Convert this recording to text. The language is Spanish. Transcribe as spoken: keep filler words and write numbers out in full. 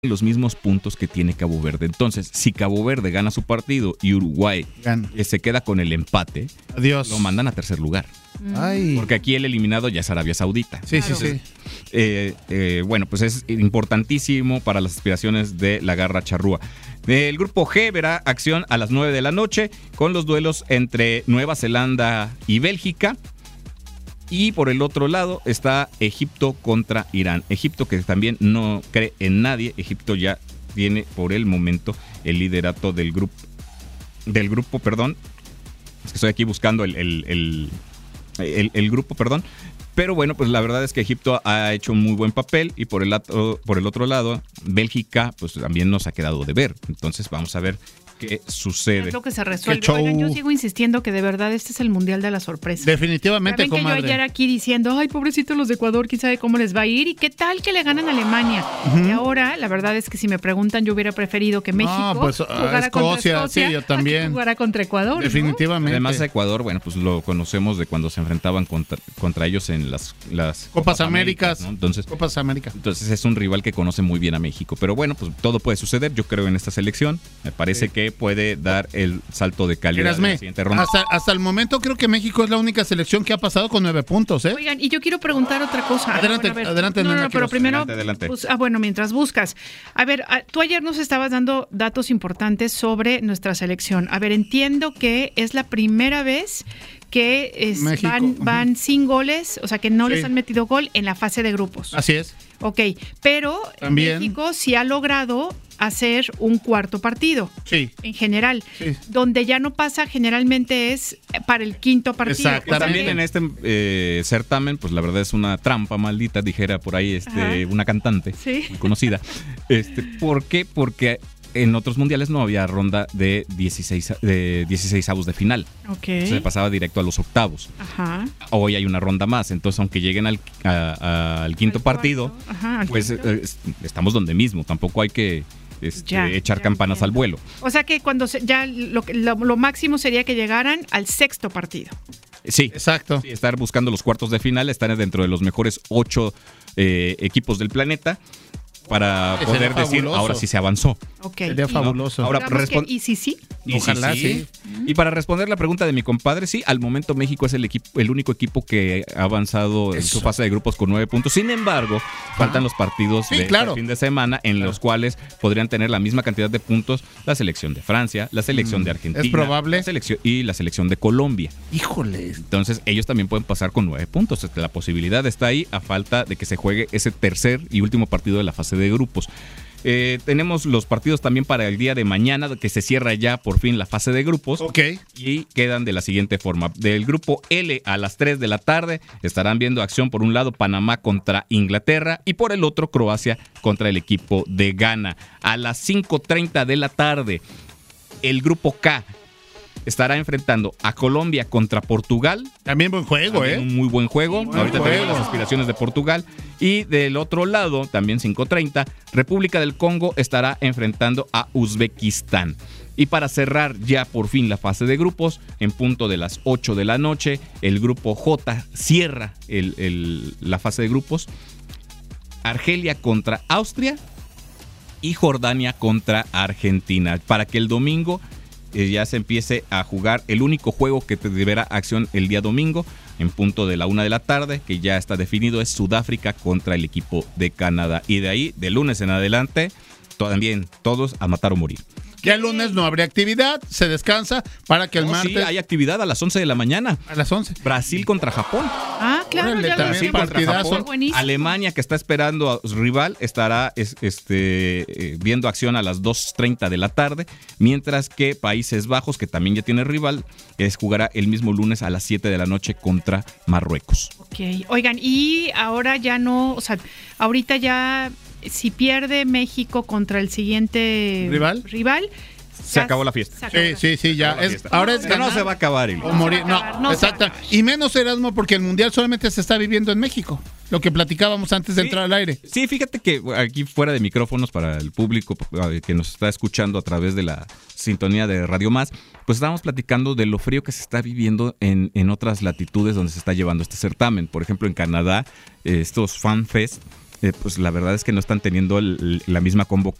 los mismos puntos que tiene Cabo Verde. Entonces, si Cabo Verde gana su partido y Uruguay eh, se queda con el empate, Adiós. lo mandan a tercer lugar. Ay. Porque aquí el eliminado ya es Arabia Saudita. Sí, Entonces, sí, sí. Eh, eh, bueno, pues es importantísimo para las aspiraciones de la Garra Charrúa. El grupo G verá acción a las nueve de la noche con los duelos entre Nueva Zelanda y Bélgica. Y por el otro lado está Egipto contra Irán. Egipto, que también no cree en nadie. Egipto ya tiene por el momento el liderato del grupo. Del grupo, perdón. Es que estoy aquí buscando el, el, el, el, el grupo, perdón. Pero bueno, pues la verdad es que Egipto ha hecho un muy buen papel. Y por el, otro, por el otro lado, Bélgica, pues también nos ha quedado de ver. Entonces vamos a ver qué sucede. Es lo que se resuelve. Oigan, yo sigo insistiendo que de verdad este es el mundial de la sorpresa. Definitivamente, ¿Saben que comadre? yo ayer aquí diciendo, ay, pobrecitos los de Ecuador, quién sabe cómo les va a ir? ¿Y qué tal que le ganan a Alemania? Uh-huh. Y ahora, la verdad es que si me preguntan, yo hubiera preferido que México no, pues, jugara Escocia, contra Escocia, sí, yo también. a que jugara contra Ecuador. Definitivamente. ¿no? Además, Ecuador, bueno, pues lo conocemos de cuando se enfrentaban contra, contra ellos en las, las Copas, Copas Américas. Américas, ¿no? Entonces, Copas Américas. Entonces es un rival que conoce muy bien a México. Pero bueno, pues todo puede suceder, yo creo, en esta selección. Me parece sí. que puede dar el salto de calidad en la siguiente ronda. Hasta, hasta el momento creo que México es la única selección que ha pasado con nueve puntos, ¿eh? Oigan, y yo quiero preguntar otra cosa. Adelante, bueno, adelante. No, no, nena, no pero primero, adelante, adelante. Pues, ah, bueno, mientras buscas. A ver, tú ayer nos estabas dando datos importantes sobre nuestra selección. A ver, entiendo que es la primera vez que es, van, van sin goles, o sea, que no sí. les han metido gol en la fase de grupos. Así es. Ok, pero También. México sí ha logrado hacer un cuarto partido. Sí. En general. Sí. Donde ya no pasa generalmente es para el quinto partido. Exacto. También en este eh, certamen, pues la verdad es una trampa maldita, dijera por ahí este, una cantante ¿Sí? muy conocida. Este, ¿Por qué? Porque en otros mundiales no había ronda de dieciséis, de dieciséis avos de final. Okay. Se pasaba directo a los octavos. Ajá. Hoy hay una ronda más. Entonces, aunque lleguen al, a, a, al quinto al partido, Ajá, pues eh, estamos donde mismo. Tampoco hay que este, ya, echar ya campanas entiendo. al vuelo. O sea que cuando se, ya lo, lo, lo máximo sería que llegaran al sexto partido. Sí, exacto. Sí, estar buscando los cuartos de final, estar dentro de los mejores ocho eh, equipos del planeta. Para Sería poder decir, fabuloso. ahora sí se avanzó. Okay. Sería fabuloso. ¿no? Ahora, respon- que, ¿Y si sí? Y Ojalá sí, sí. sí. Y para responder la pregunta de mi compadre, sí, al momento México es el equipo, el único equipo que ha avanzado Eso. en su fase de grupos con nueve puntos. Sin embargo, ah. faltan los partidos sí, de claro. fin de semana en claro. los cuales podrían tener la misma cantidad de puntos la selección de Francia, la selección mm. de Argentina. Es probable. La selección, y la selección de Colombia. Híjole. Entonces, ellos también pueden pasar con nueve puntos. La posibilidad está ahí a falta de que se juegue ese tercer y último partido de la fase de grupos. Eh, tenemos los partidos también para el día de mañana, que se cierra ya por fin la fase de grupos. Ok. Y quedan de la siguiente forma. Del grupo L a las tres de la tarde estarán viendo acción por un lado Panamá contra Inglaterra y por el otro Croacia contra el equipo de Ghana. A las cinco treinta de la tarde el grupo K estará enfrentando a Colombia contra Portugal. También buen juego, también ¿eh? Un muy buen juego. Buen Ahorita juego. tenemos las aspiraciones de Portugal. Y del otro lado, también cinco treinta, República del Congo estará enfrentando a Uzbekistán. Y para cerrar ya por fin la fase de grupos, en punto de las ocho de la noche, el grupo J cierra el, el, la fase de grupos. Argelia contra Austria y Jordania contra Argentina. Para que el domingo eh, ya se empiece a jugar el único juego que deberá acción el día domingo, en punto de la una de la tarde, que ya está definido, es Sudáfrica contra el equipo de Canadá. Y de ahí, de lunes en adelante, también todos a matar o morir. Ya el lunes no habría actividad, se descansa para que el no, martes... Sí, hay actividad a las once de la mañana. A las once. Brasil contra Japón. Ah, claro. Órale, ya también lo partidazo. Alemania, que está esperando a su rival, estará es, este, eh, viendo acción a las dos treinta de la tarde, mientras que Países Bajos, que también ya tiene rival, es, jugará el mismo lunes a las siete de la noche contra Marruecos. Ok, oigan, y ahora ya no, o sea, ahorita ya... Si pierde México contra el siguiente rival, rival se acabó la fiesta. Acabó sí, la sí, sí, ya. Es, ahora es ganar, no se va a acabar. O morir. No, no exacto. Y menos Erasmo, porque el mundial solamente se está viviendo en México. Lo que platicábamos antes de sí, entrar al aire. Sí, fíjate que aquí fuera de micrófonos para el público que nos está escuchando a través de la sintonía de Radio Más, pues estábamos platicando de lo frío que se está viviendo en, en otras latitudes donde se está llevando este certamen. Por ejemplo, en Canadá, estos FanFest eh, pues la verdad es que no están teniendo el, la misma convocatoria